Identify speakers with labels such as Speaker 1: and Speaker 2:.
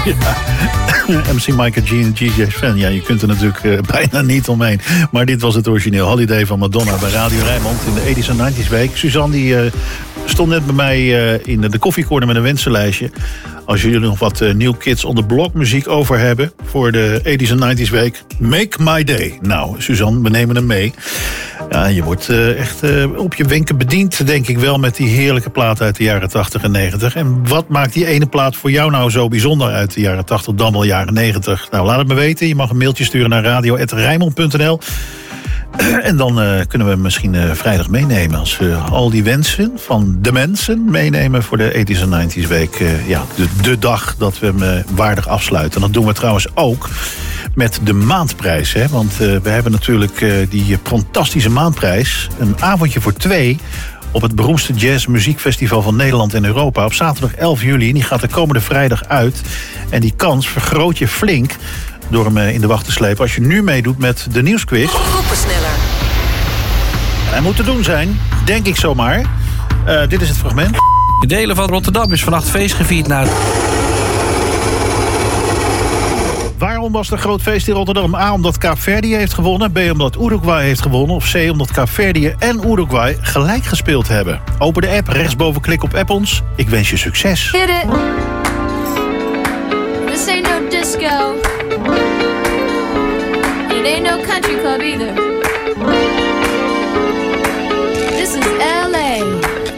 Speaker 1: MC Micah G en GJ's Fan. Ja, je kunt er natuurlijk bijna niet omheen. Maar dit was het origineel. Holiday van Madonna bij Radio Rijnmond in de 80s en 90s week. Suzanne die stond net bij mij in de koffiecorner met een wensenlijstje. Als jullie nog wat New Kids on the Block muziek over hebben voor de 80s en 90s week, make my day. Nou, Suzanne, we nemen hem mee. Ja, je wordt echt op je wenken bediend, denk ik wel, met die heerlijke plaat uit de jaren 80 en 90. En wat maakt die ene plaat voor jou nou zo bijzonder uit de jaren 80, dan wel jaren 90? Nou, laat het me weten. Je mag een mailtje sturen naar radio@rijnmond.nl. En dan kunnen we hem misschien vrijdag meenemen. Als we al die wensen van de mensen meenemen voor de 80s en 90s week. De dag dat we hem waardig afsluiten. En dat doen we trouwens ook met de maandprijs. Hè? Want we hebben natuurlijk die fantastische maandprijs. Een avondje voor 2 op het beroemdste jazzmuziekfestival van Nederland en Europa. Op zaterdag 11 juli. En die gaat de komende vrijdag uit. En die kans vergroot je flink door hem in de wacht te slepen als je nu meedoet met de nieuwsquiz.
Speaker 2: Groepensneller.
Speaker 1: Hij moet te doen zijn, denk ik zomaar. Dit is het fragment.
Speaker 3: In delen van Rotterdam is vannacht feest gevierd naar...
Speaker 1: Waarom was er een groot feest in Rotterdam? A, omdat Kaapverdië heeft gewonnen. B, omdat Uruguay heeft gewonnen. Of C, omdat Kaapverdië en Uruguay gelijk gespeeld hebben. Open de app, rechtsboven klik op App ons. Ik wens je succes.
Speaker 4: Hit it. This ain't no disco. It ain't no country club either.